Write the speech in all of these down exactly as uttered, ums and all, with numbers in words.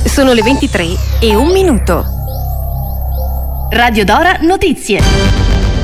Sono le ventitré e un minuto. Radio Dora Notizie.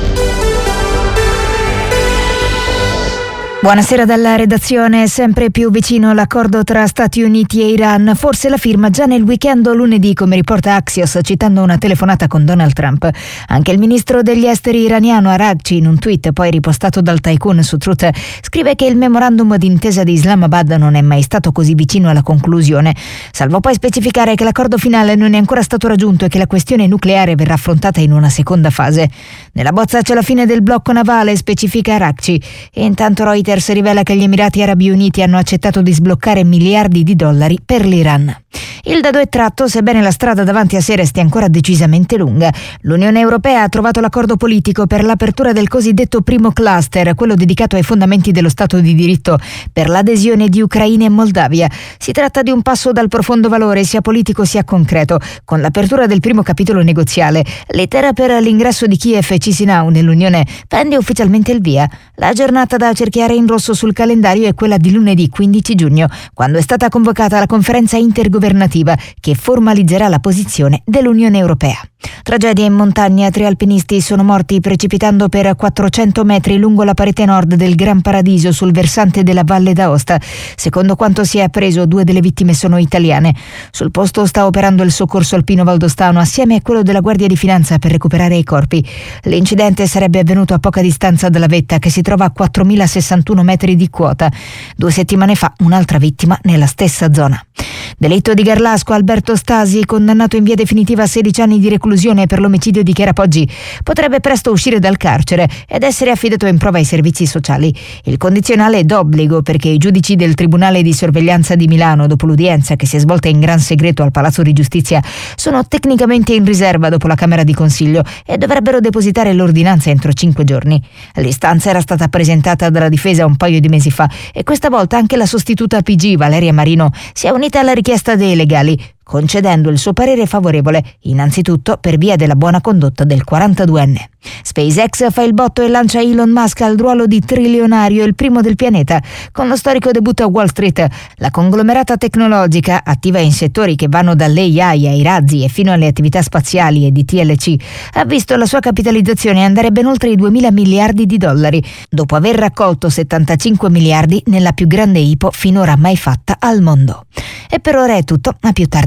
Buonasera dalla redazione. Sempre più vicino l'accordo tra Stati Uniti e Iran, forse la firma già nel weekend o lunedì, come riporta Axios citando una telefonata con Donald Trump. Anche il ministro degli esteri iraniano Araghchi, in un tweet poi ripostato dal tycoon su Truth, scrive che il memorandum d'intesa di Islamabad non è mai stato così vicino alla conclusione, salvo poi specificare che l'accordo finale non è ancora stato raggiunto e che la questione nucleare verrà affrontata in una seconda fase. Nella bozza c'è la fine del blocco navale, specifica Araghchi, e intanto Reuters rivela che gli Emirati Arabi Uniti hanno accettato di sbloccare miliardi di dollari per l'Iran. Il dado è tratto, sebbene la strada davanti a sé resti ancora decisamente lunga. L'Unione Europea ha trovato l'accordo politico per l'apertura del cosiddetto primo cluster, quello dedicato ai fondamenti dello Stato di diritto, per l'adesione di Ucraina e Moldavia. Si tratta di un passo dal profondo valore sia politico sia concreto. Con l'apertura del primo capitolo negoziale, l'iter per l'ingresso di Kiev e Chisinau nell'Unione prende ufficialmente il via. La giornata da cerchiare in rosso sul calendario è quella di lunedì quindici giugno, quando è stata convocata la conferenza intergovernativa che formalizzerà la posizione dell'Unione Europea. Tragedia in montagna, tre alpinisti sono morti precipitando per quattrocento metri lungo la parete nord del Gran Paradiso sul versante della Valle d'Aosta. Secondo quanto si è appreso, due delle vittime sono italiane. Sul posto sta operando il soccorso alpino valdostano assieme a quello della Guardia di Finanza per recuperare i corpi. L'incidente sarebbe avvenuto a poca distanza dalla vetta, che si trova a quattromilasessantuno metri di quota. Due settimane fa un'altra vittima nella stessa zona. Delitto di Garlasco, Alberto Stasi, condannato in via definitiva a sedici anni di reclusione per l'omicidio di Chiara Poggi, potrebbe presto uscire dal carcere ed essere affidato in prova ai servizi sociali. Il condizionale è d'obbligo perché i giudici del Tribunale di Sorveglianza di Milano, dopo l'udienza che si è svolta in gran segreto al Palazzo di Giustizia, sono tecnicamente in riserva dopo la Camera di Consiglio e dovrebbero depositare l'ordinanza entro cinque giorni. L'istanza era stata presentata dalla difesa un paio di mesi fa e questa volta anche la sostituta P G, Valeria Marino, si è unita alla richiesta dei legali, concedendo il suo parere favorevole, innanzitutto per via della buona condotta del quarantaduenne. SpaceX fa il botto e lancia Elon Musk al ruolo di trilionario, il primo del pianeta. Con lo storico debutto a Wall Street, la conglomerata tecnologica, attiva in settori che vanno dall'A I ai razzi e fino alle attività spaziali e di T L C, ha visto la sua capitalizzazione andare ben oltre i duemila miliardi di dollari, dopo aver raccolto settantacinque miliardi nella più grande I P O finora mai fatta al mondo. E per ora è tutto, a più tardi.